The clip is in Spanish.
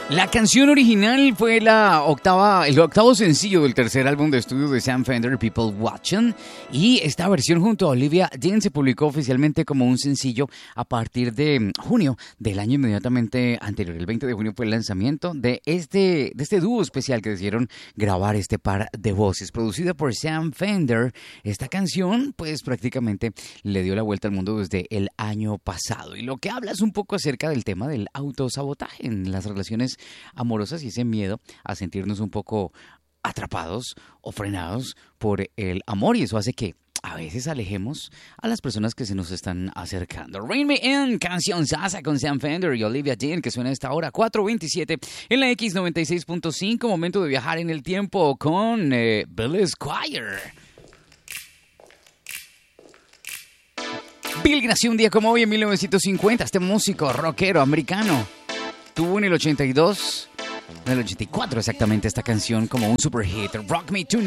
La canción original fue el octavo sencillo del tercer álbum de estudio de Sam Fender, People Watching, y esta versión junto a Olivia Dean se publicó oficialmente como un sencillo a partir de junio del año inmediatamente anterior. El 20 de junio fue el lanzamiento de este dúo especial que decidieron grabar este par de voces. Producida por Sam Fender, esta canción pues prácticamente le dio la vuelta al mundo desde el año pasado. Y lo que habla es un poco acerca del tema del autosabotaje en las relaciones amorosas y ese miedo a sentirnos un poco atrapados o frenados por el amor, y eso hace que a veces alejemos a las personas que se nos están acercando. Rain Me In, canción sasa con Sam Fender y Olivia Dean, que suena a esta hora 4:27 en la X96.5. Momento de viajar en el tiempo con Bill Squire. Bill nació un día como hoy en 1950. Este músico rockero americano tuvo en el 82, en el 84 exactamente, esta canción como un super hit, Rock Me Tonight.